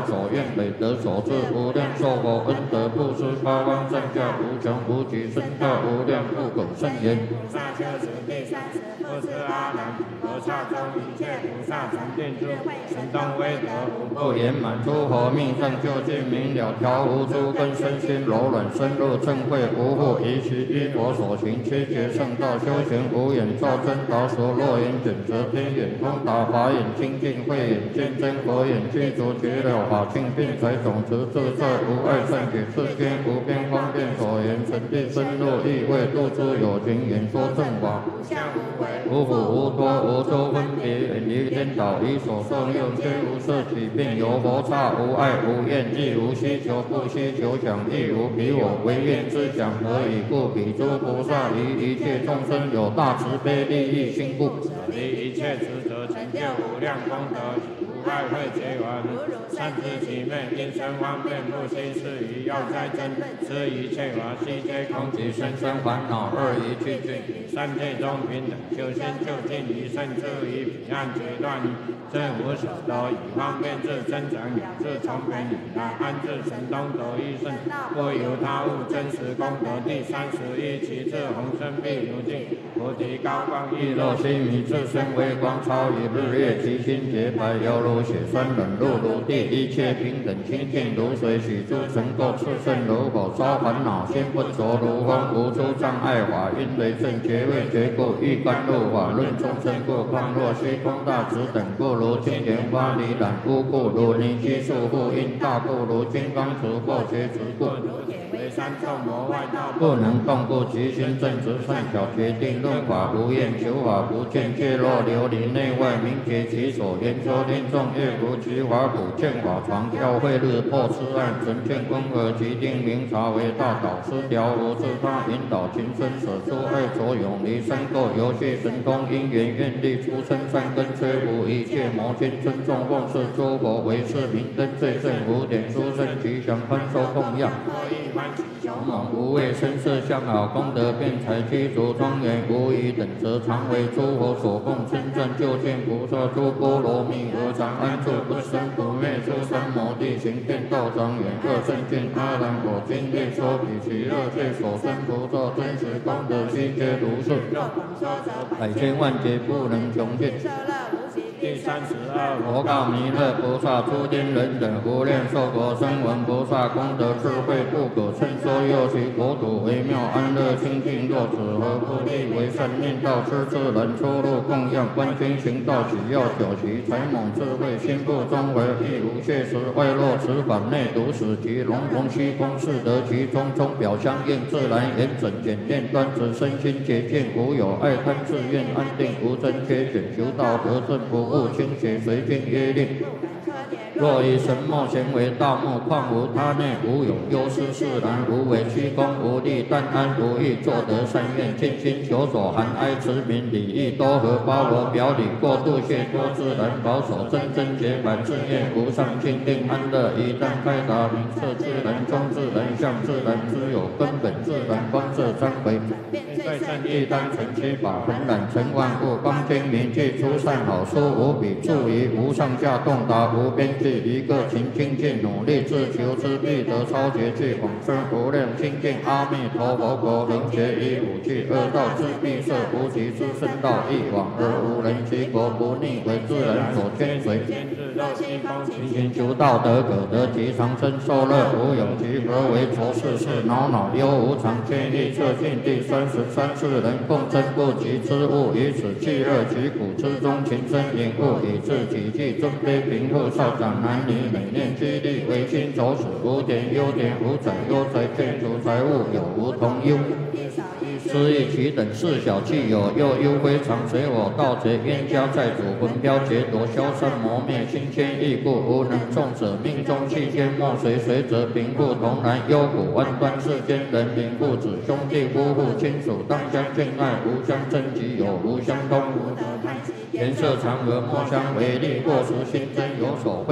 所愿累得所致，无量寿佛恩德布施八方善教，无穷无极身教无量不可胜言。 菩萨修持第30不知阿难，菩萨中一切菩萨成定住，神通威德无不言满，诸佛命上究竟明了，调伏诸根身心柔软，深入正慧无惑，以其依佛所行，七劫圣道修行无眼照真导所若眼卷舌天眼通达法眼清净慧眼见真佛眼具足绝了法性并财总持自在无碍善解世间无边方便所言神地深入意味度诸有情演说正法无相无为无苦无多无周分别远离颠倒以所受用皆无色起并有佛刹无爱无厌亦无希求不希求想亦无彼我唯愿之想何以故彼诸菩萨于一切众生有大慈悲利益心故离一切执着成就无量功德无爱会结缘善知其昧因生方便不心是于要斋真知一切法悉皆空其身生烦恼二一去尽三界中平等修心就近于胜处于彼岸决断于真无所得以方便自增长养自从平以来安置神通得一胜不由他物真实功德第31其智宏深必如镜菩提高光亦若心迷自身微光超于日月其心洁白犹如血栓冷露如地一切平等清净如水许诸尘垢炽盛如火烧烦恼心不着如风无诸障碍法因为正觉位觉故欲甘露法论众生故况若虚空大直等故如青莲花离染污故如泥须束缚因大故如金刚持或觉执故为三众魔外道不能动故其心正直善巧决定论法无厌求法不见界若琉璃内外明觉其所言说天众业无其法普见法传教会日破痴案神见光和其定明察为大导师调无自他引导情深舍诸爱着永离三垢游戏神通因缘愿力出生善根摧伏一切魔君尊重奉事诸佛为是明灯最胜无点殊胜吉祥欢收供养勇猛无畏声色相好功德辩才具足庄严无疑等则常为诸佛所供称赞究竟菩萨诸波罗蜜何常安住不生不灭诸三摩地行遍道庄严各圣见阿难我今愿说彼其乐界所生菩萨真实功德悉皆如是百千万劫不能穷尽第32 佛告弥勒菩萨诸天人等无量寿国声闻菩萨功德智慧不可称说又其国土微妙安乐清净若此何不利为善念道施自然出入供养观经行道只要九其才猛智慧心不中为亦无切实外落此法内独使其龙龙虚空是得其中中表相应自然严整简练端直身心洁净无有爱贪自愿安定无真缺选求道得正不误清洁随经约令若以神墨咸为道目况无他内无有忧思释然无为虚空无力但安无欲作得善愿尽心求所含哀慈悯礼义多和包罗表里过度谢多自然保守真真洁白自愿无上清定安乐一旦开达明彻自然中自然相自然之有根本自然观色张回在正义单纯其法恒然成万物光精明具出善好书无比注于无上下洞达无边际一个勤精进努力自求之必得超绝具广深无量清净阿弥陀佛国能学以五具恶道之必设无极之圣道一往而无人其国不逆为自然所牵随勤行求道德可得其长生受乐无有其何为浊世事恼恼忧无常千亿测尽第33世人共争不及之物以此气乐其苦之中情深隐悟以致己具尊卑贫富少长男女每念激励为心走死无点优点无载优财建筑财物有无同忧失意其等事小气有又忧非常随我盗贼冤家债主魂标劫夺消散磨灭心牵意故无能众者命中气间莫随随则贫富同然忧苦弯端世间人民父子兄弟夫妇亲属当相敬爱无相争己有无相通无得贪颜色常和莫相为利或时心真有所贿怒或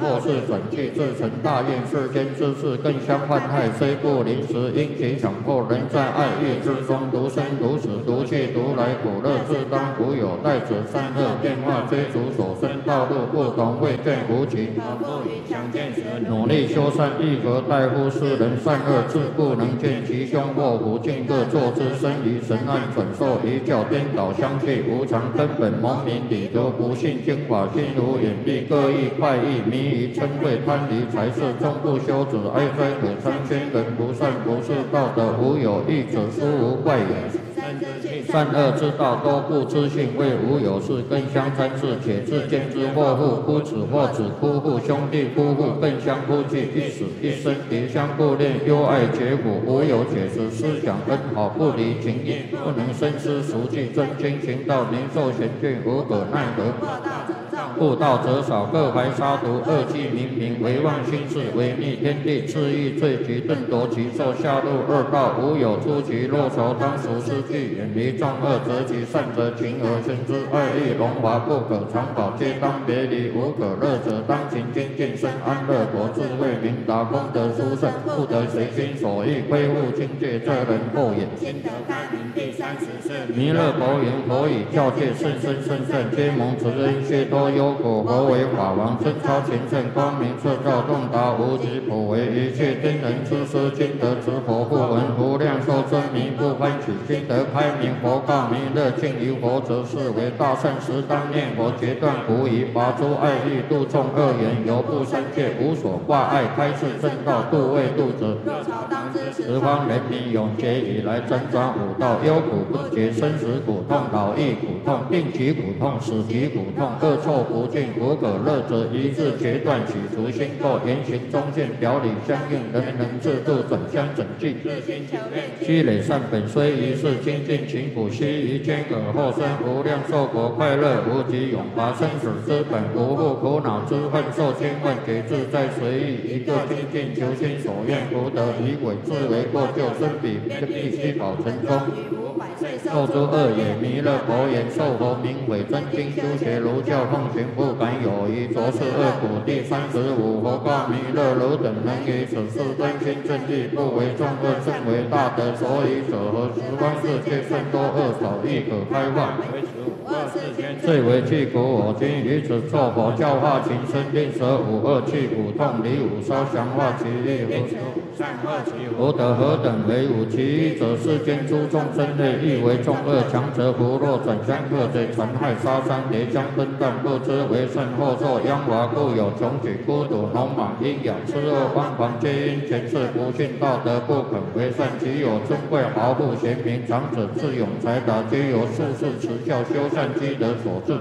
或是转去自成大愿，世间之事更相患害，虽不临时，因其强迫，人在爱欲之中，独生独死，独去独来，苦乐自当无有，待此善恶变化，追逐所生道路不同，未见无期。 不与相见时， 努力修善，亦何待乎世人善恶自不能见，其凶祸福尽各作之，生于神暗，转受一教，颠倒相去，无常根本蒙明理读，不信经法，心无眼闭，各异快意，迷于嗔恚贪离财色，终不修止，哀哉可参宣人不善不是道德，无有义者，殊无怪也。善恶之道都不知性，为无有事，更相参事，且自见之或父夫子或子夫妇兄弟夫妇，更相夫妻，一死一生，敌相不恋，忧爱结果，无有解释，思想恩好，不离情义，不能深思熟记，真经行道，宁受险峻，无可奈何。不道则少，各怀杀毒，恶计冥冥，唯妄心事，违逆天地，恣意罪极，顿夺其寿，下入恶道，无有出其若愁，当除失去，远离众恶，择其善则情而生之，爱欲荣华不可长保，皆当别离，无可乐者，当勤精进，生安乐国，智慧明达，功德殊胜，不得随心所欲，亏负境界，这人后也。 心得开明第34， 弥勒佛言：佛以教界甚深甚善，皆蒙慈恩，皆多忧苦。佛为法王，真超前圣，光明彻照，洞达无极，普为一切天人之师，今得知佛不闻，无量寿真名不欢喜，今得开明。佛告弥勒：敬于佛者，是为大圣时，当念佛，决断狐疑，拔诸爱欲，度众恶缘，犹不三界，无所挂碍，开示正道，度未度者。十方人民永劫以来，辗转五道，忧苦不绝，生死苦痛，老易苦痛，病疾苦痛，死疾苦痛，恶臭不尽，无可乐者，一字决断，起除心垢，言行中见，表里相应，人人自度，转相整具。积累善本，虽一世精进勤苦，须臾间尔后生无量寿国，快乐无极，永拔生死之本，无复苦恼之恨，受千万劫自在随意，一个精进求心所愿，福德以鬼自为过救，生彼必须保成中。受诸恶也。弥勒佛言：受佛名为真经，修学儒教，奉行不敢有疑，着是恶苦。第35，佛告弥勒：汝等能于此事真心正义，不为众恶，正为大德。所以者何？十方世界甚多恶少，亦可开化。最为具苦，我今于此作佛，教化情深，令舍五恶去苦痛，离五烧，降化其意。福德何等为五？其一者，世间诸众生类，欲为众恶，强则福弱，转相克贼，残害杀伤，叠相分断，不知为甚，后受殃华，故有穷举、孤独、聋哑、阴哑、痴恶、妄狂，皆因前世不信道德，不肯为善。其有尊贵豪富、贤明长者、智勇才达，皆由术士持教修善积德所致。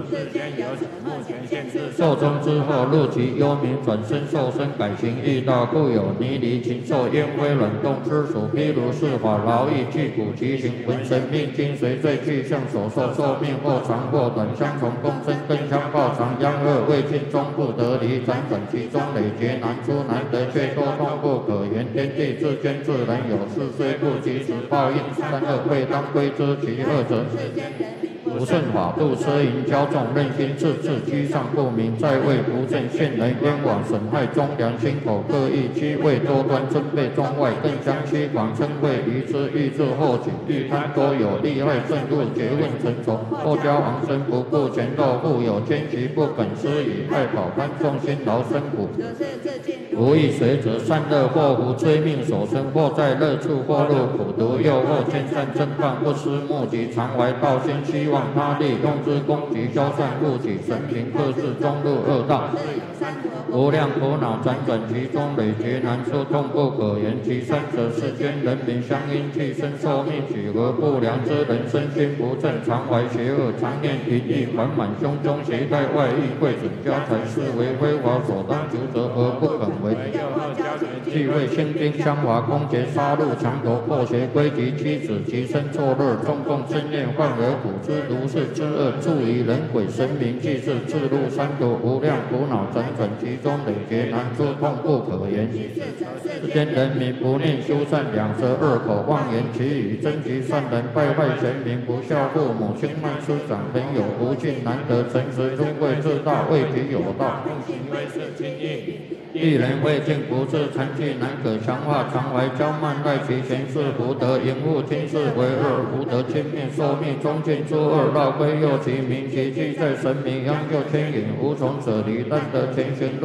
寿终之后，入其幽冥，转身受身，改行异道，故有泥离禽兽、烟灰卵动之属。譬如是法，劳役具骨其形，浑神命精随罪具象所受，寿命或长或短，相从共生，更相报长。殃恶未尽，终不得离，辗转其中，累劫难出，难得却多痛不可言。天地之间，自然有事，虽不及时报应，善恶未当归之。其二者，不顺法度，奢淫骄纵，任心自治，居上不明，在位不正，陷人冤枉，损害忠良，心口各异，居位多端，尊卑中外，更相欺狂，称谓愚痴，欲自后己，欲贪多有，利害甚入，结问成仇，后交昂生，不顾前斗，富有奸奇，不肯施以爱宝，贪众辛劳生苦，无益随者，善恶祸福，追命所生，或在乐处，或入苦毒，又或见善正犯，不思目及，常怀道心，希望他利，用之攻击，消散护己，神平克制，终入恶道。无量苦恼辗转其中，累劫难出，痛不可言。其三者，世间人民相因气生受命举和不良之人，身心不正，常怀邪恶，常念淫欲，缓满胸中，携带外遇，贵准家财，是为非法所当求者，而不肯为。既为兴兵相华，攻劫杀戮，强夺破邪，归及妻子，其身作乐，众共争念，患而苦之如是之恶，助于人鬼神明，既是自入三毒，无量苦恼辗转其中，累劫难出，痛不可言。世间人民不念修善，两舌恶口，妄言其语，争其善人，败坏贤明，不孝父母，轻慢师长，朋友不敬，难得诚实，尊贵自大，为己有道。 今意。 一人未尽，不是残疾，难可强化。常怀骄慢，赖其贤士，福德掩护，轻视为恶，福德轻灭，寿命中尽诸恶，绕归右其名，其迹在神明，央就牵引，无从舍离，但得前行。